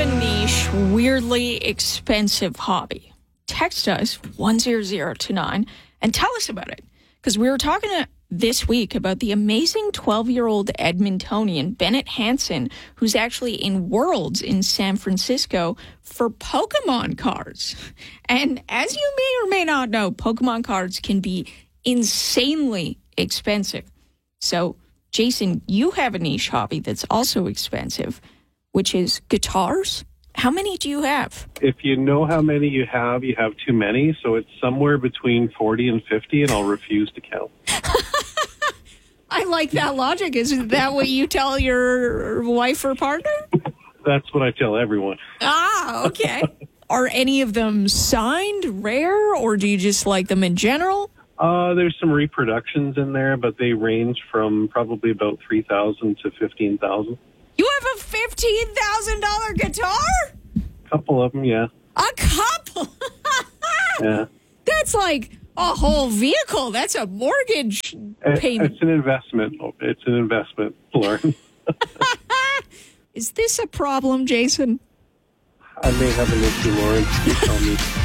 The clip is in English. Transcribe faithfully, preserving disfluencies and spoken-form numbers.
a niche, weirdly expensive hobby? Text us one zero zero two nine and tell us about it. Because we were talking to, this week about the amazing twelve-year-old Edmontonian, Bennett Hansen, who's actually in Worlds in San Francisco for Pokemon cards. And as you may or may not know, Pokemon cards can be insanely expensive. So, Jason, you have a niche hobby that's also expensive, which is guitars. How many do you have? If you know how many you have, you have too many. So it's somewhere between forty and fifty, and I'll refuse to count. I like that logic. Isn't that what you tell your wife or partner? That's what I tell everyone. Ah, okay. Are any of them signed, rare, or do you just like them in general? Uh, there's some reproductions in there, but they range from probably about three thousand to fifteen thousand. You have a fifteen thousand dollars guitar? A couple of them, yeah. A couple? Yeah. That's like a whole vehicle. That's a mortgage payment. It's an investment. It's an investment, Lauren. Is this a problem, Jason? I may have an issue, Lauren. You tell me.